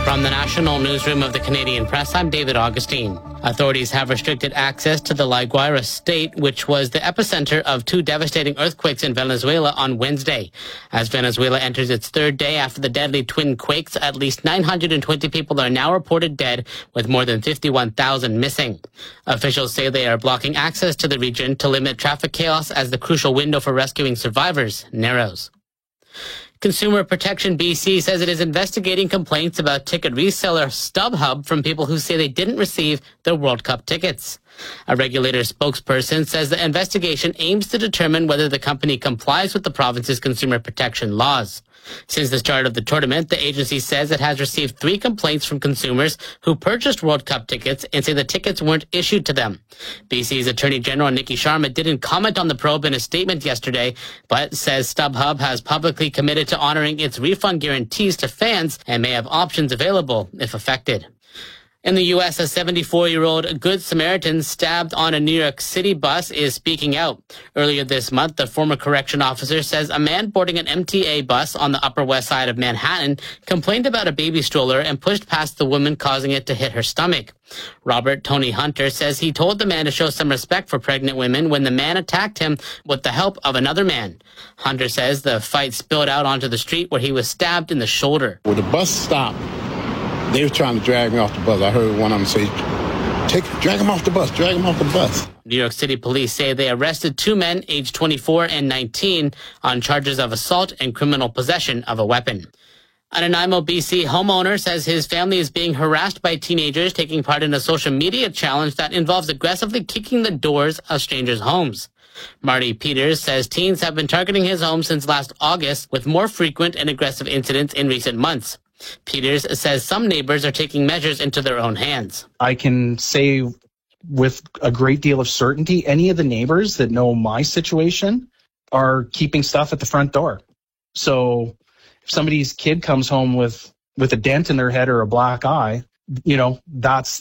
From the National Newsroom of the Canadian Press, I'm David Augustine. Authorities have restricted access to the La Guaira state, which was the epicenter of two devastating earthquakes in Venezuela on Wednesday. As Venezuela enters its third day after the deadly twin quakes, at least 920 people are now reported dead, with more than 51,000 missing. Officials say they are blocking access to the region to limit traffic chaos as the crucial window for rescuing survivors narrows. Consumer Protection BC says it is investigating complaints about ticket reseller StubHub from people who say they didn't receive their World Cup tickets. A regulator spokesperson says the investigation aims to determine whether the company complies with the province's consumer protection laws. Since the start of the tournament, the agency says it has received 3 complaints from consumers who purchased World Cup tickets and say the tickets weren't issued to them. BC's Attorney General Nikki Sharma didn't comment on the probe in a statement yesterday, but says StubHub has publicly committed to honoring its refund guarantees to fans and may have options available if affected. In the U.S., a 74-year-old Good Samaritan stabbed on a New York City bus is speaking out. Earlier this month, the former correction officer says a man boarding an MTA bus on the Upper West Side of Manhattan complained about a baby stroller and pushed past the woman, causing it to hit her stomach. Robert Tony Hunter says he told the man to show some respect for pregnant women when the man attacked him with the help of another man. Hunter says the fight spilled out onto the street where he was stabbed in the shoulder. When the bus stopped, they were trying to drag me off the bus. I heard one of them say, drag him off the bus, drag him off the bus. New York City police say they arrested 2 men aged 24 and 19 on charges of assault and criminal possession of a weapon. An Nanaimo, BC homeowner says his family is being harassed by teenagers taking part in a social media challenge that involves aggressively kicking the doors of strangers' homes. Marty Peters says teens have been targeting his home since last August, with more frequent and aggressive incidents in recent months. Peters says some neighbors are taking measures into their own hands. I can say with a great deal of certainty, any of the neighbors that know my situation are keeping stuff at the front door. So if somebody's kid comes home with a dent in their head or a black eye, that's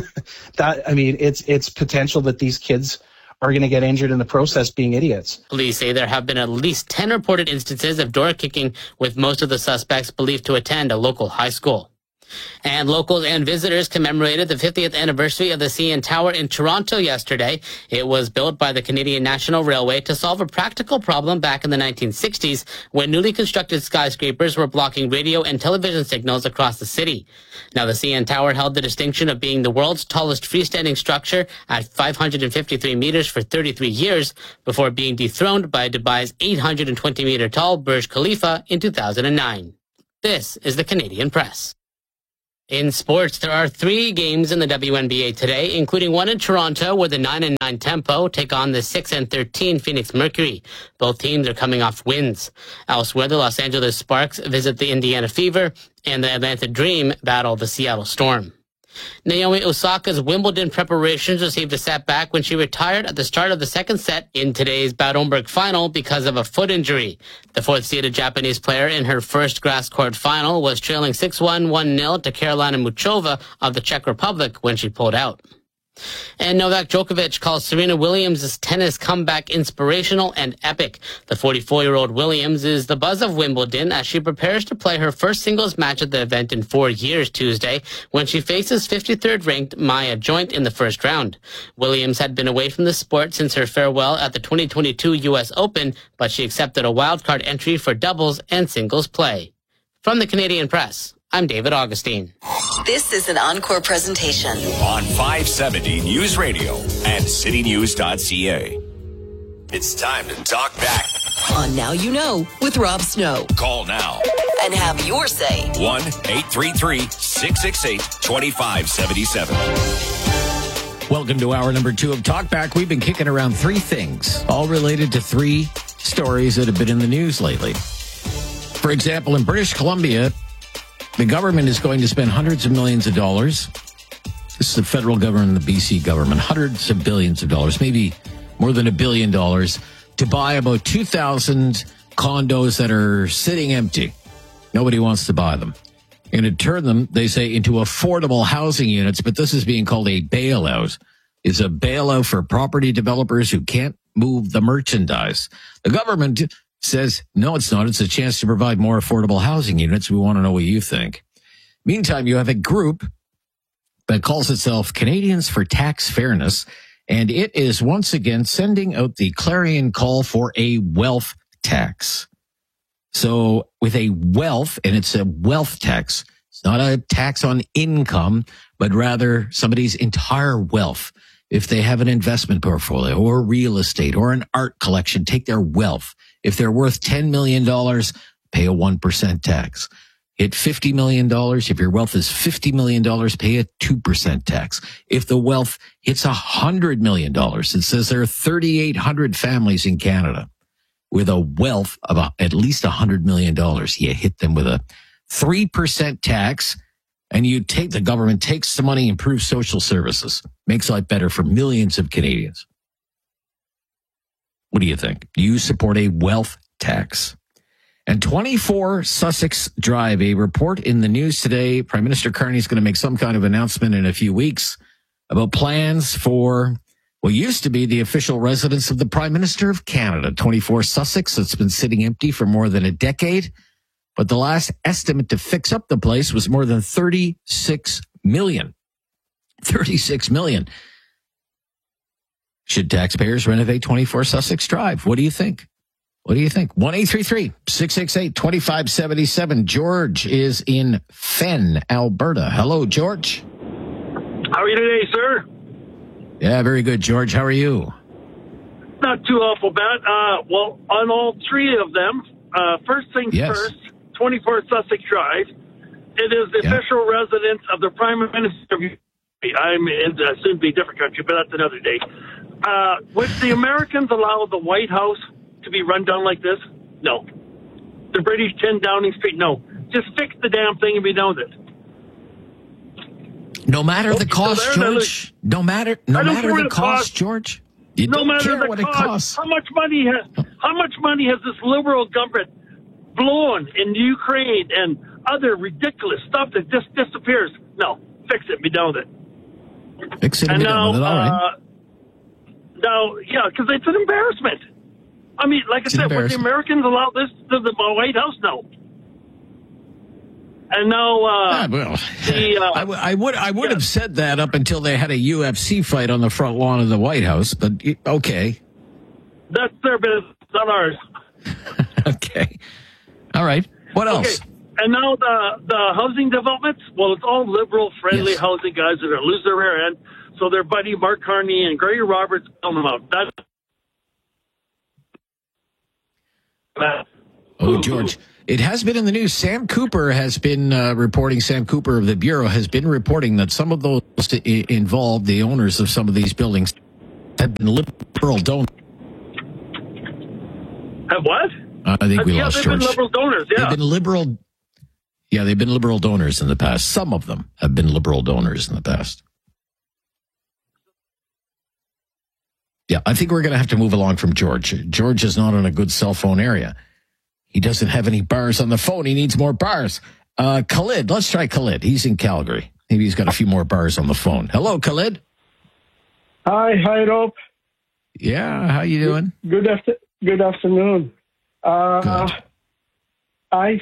it's potential that these kids are going to get injured in the process being idiots. Police say there have been at least 10 reported instances of door kicking, with most of the suspects believed to attend a local high school. And locals and visitors commemorated the 50th anniversary of the CN Tower in Toronto yesterday. It was built by the Canadian National Railway to solve a practical problem back in the 1960s when newly constructed skyscrapers were blocking radio and television signals across the city. Now, the CN Tower held the distinction of being the world's tallest freestanding structure at 553 meters for 33 years before being dethroned by Dubai's 820-meter tall Burj Khalifa in 2009. This is the Canadian Press. In sports, there are 3 games in the WNBA today, including one in Toronto where the 9-9 Tempo take on the 6-13 Phoenix Mercury. Both teams are coming off wins. Elsewhere, the Los Angeles Sparks visit the Indiana Fever, and the Atlanta Dream battle the Seattle Storm. Naomi Osaka's Wimbledon preparations received a setback when she retired at the start of the second set in today's Bad Homburg final because of a foot injury. The 4th-seeded Japanese player in her first grass court final was trailing 6-1, 1-0 to Karolina Muchova of the Czech Republic when she pulled out. And Novak Djokovic calls Serena Williams' tennis comeback inspirational and epic. The 44-year-old Williams is the buzz of Wimbledon as she prepares to play her first singles match at the event in 4 years Tuesday when she faces 53rd-ranked Maya Joint in the first round. Williams had been away from the sport since her farewell at the 2022 U.S. Open, but she accepted a wildcard entry for doubles and singles play. From the Canadian Press, I'm David Augustine. This is an Encore presentation on 570 News Radio and citynews.ca. It's time to talk back on Now You Know with Rob Snow. Call now and have your say. 1-833-668-2577. Welcome to hour number 2 of Talk Back. We've been kicking around 3 things, all related to 3 stories that have been in the news lately. For example, in British Columbia, the government is going to spend hundreds of millions of dollars. This is the federal government and the BC government. Hundreds of billions of dollars, maybe more than $1 billion, to buy about 2,000 condos that are sitting empty. Nobody wants to buy them. And to turn them, they say, into affordable housing units. But this is being called a bailout. It's a bailout for property developers who can't move the merchandise. The government says, no, it's not. It's a chance to provide more affordable housing units. We want to know what you think. Meantime, you have a group that calls itself Canadians for Tax Fairness, and it is once again sending out the clarion call for a wealth tax. So with a wealth, and it's a wealth tax, it's not a tax on income, but rather somebody's entire wealth. If they have an investment portfolio or real estate or an art collection, take their wealth. If they're worth $10 million, pay a 1% tax. Hit $50 million. If your wealth is $50 million, pay a 2% tax. If the wealth hits $100 million, it says there are 3,800 families in Canada with a wealth of at least $100 million. You hit them with a 3% tax, and the government takes the money, improves social services, makes life better for millions of Canadians. What do you think? Do you support a wealth tax? And 24 Sussex Drive, a report in the news today. Prime Minister Carney is going to make some kind of announcement in a few weeks about plans for what used to be the official residence of the Prime Minister of Canada. 24 Sussex, it's been sitting empty for more than a decade. But the last estimate to fix up the place was more than $36 million. $36 million. Should taxpayers renovate 24 Sussex Drive? What do you think? What do you think? 1-833-668-2577. George is in Fenn, Alberta. Hello, George. How are you today, sir? Yeah, very good, George. How are you? Not too awful bad. Well, on all three of them, first things first, 24 Sussex Drive. It is the official residence of the Prime Minister. I'm in a soon-to-be different country, but that's another day. Would the Americans allow the White House to be run down like this? No. The British 10 Downing Street? No. Just fix the damn thing and be done with it. No matter the cost, George. No matter the cost, George. You no don't matter care the what cost. It costs. How much money has this liberal government blown in Ukraine and other ridiculous stuff that just disappears? No. Fix it and be done with it. Fix it and be done with it. All right. Now, yeah, because it's an embarrassment. I mean, like I said, would the Americans allow this to the White House? No. And now, I would have said that up until they had a UFC fight on the front lawn of the White House. But okay, that's their business, not ours. Okay, all right. What else? Okay. And now the housing developments. Well, it's all liberal friendly housing guys that are lose their rear end. So their buddy Mark Carney and Gregory Roberts telling them out. Oh, George, it has been in the news. Sam Cooper has been reporting, Sam Cooper of the Bureau has been reporting that some of those involved, the owners of some of these buildings, have been liberal donors. Have what? I think we lost George. They've been liberal donors, They've been liberal. Yeah, they've been liberal donors in the past. Some of them have been liberal donors in the past. Yeah, I think we're going to have to move along from George. George is not in a good cell phone area. He doesn't have any bars on the phone. He needs more bars. Khalid, let's try Khalid. He's in Calgary. Maybe he's got a few more bars on the phone. Hello, Khalid. Hi, Rob. Yeah, how you doing? Good afternoon. Good. I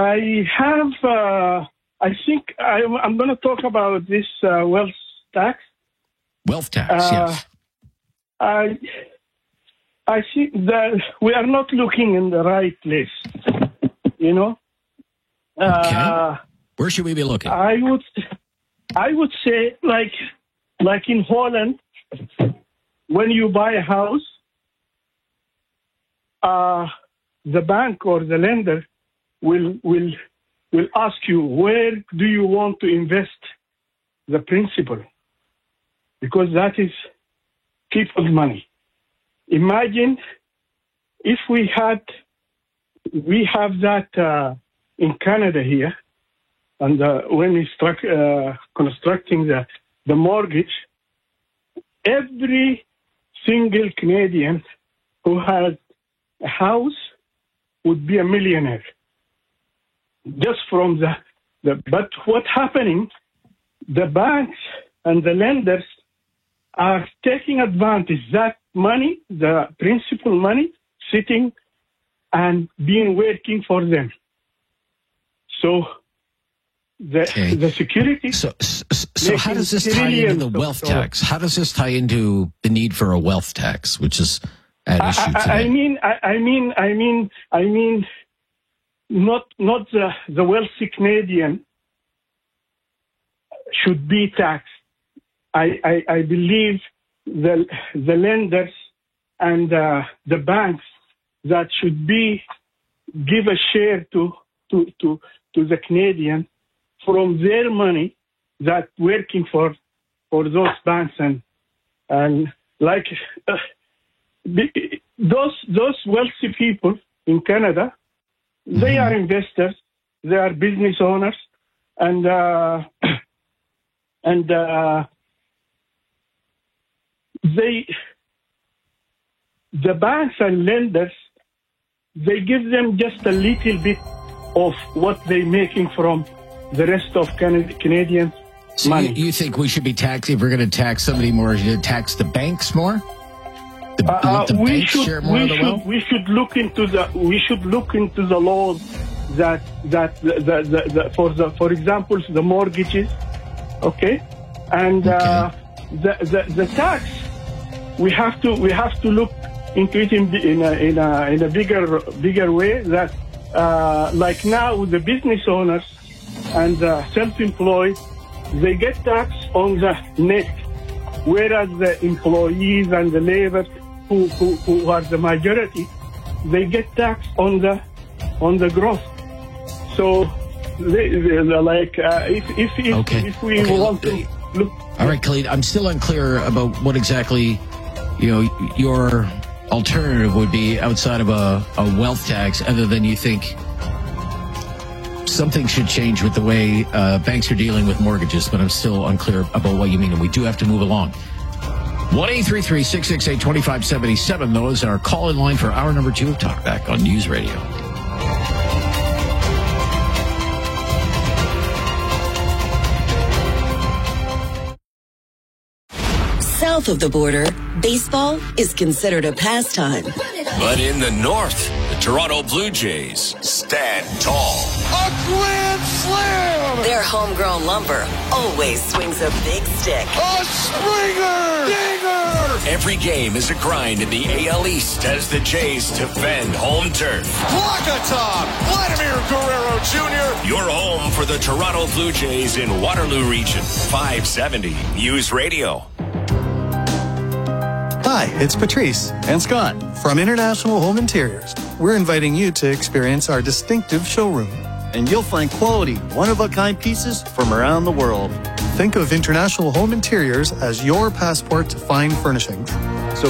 think I'm going to talk about this wealth tax. Wealth tax, yes. I think that we are not looking in the right place, you know. Okay. Where should we be looking? I would say like in Holland, when you buy a house, the bank or the lender will ask you, where do you want to invest the principal? Because that is people's money. Imagine if we have that in Canada here, and when we start constructing the mortgage, every single Canadian who has a house would be a millionaire. Just from but what's happening, the banks and the lenders are taking advantage that money, the principal money, sitting and being working for them. So the security. So how does this tie into the wealth tax? How does this tie into the need for a wealth tax, which is at issue today? I mean, not the wealthy Canadian should be taxed. I believe the lenders and the banks that should give a share to the Canadian from their money that working for those banks and like those wealthy people in Canada, they are investors, they are business owners, and the banks and lenders, they give them just a little bit of what they're making from the rest of Canadians' money. You think we should be taxing, if we're going to tax somebody more, should tax the banks more? We should look into the laws that for example the mortgages, okay, and the tax. We have to look into it in a bigger way. That like now the business owners and the self-employed, they get taxed on the net, whereas the employees and the labor who are the majority, they get taxed on the gross. So if we want to look. All right, Khalid, I'm still unclear about what exactly your alternative would be outside of a wealth tax, other than you think something should change with the way banks are dealing with mortgages, but I'm still unclear about what you mean, and we do have to move along. 1-833-668-2577, though, is our call-in line for hour number 2 of Talkback on News Radio. South of the border, baseball is considered a pastime. But in the north, the Toronto Blue Jays stand tall. A grand slam! Their homegrown lumber always swings a big stick. A Springer! Dinger! Every game is a grind in the AL East as the Jays defend home turf. Walk-a-top! Vladimir Guerrero Jr. Your home for the Toronto Blue Jays in Waterloo Region. 570 News Radio. Hi, it's Patrice and Scott from International Home Interiors. We're inviting you to experience our distinctive showroom. And you'll find quality, one-of-a-kind pieces from around the world. Think of International Home Interiors as your passport to fine furnishings.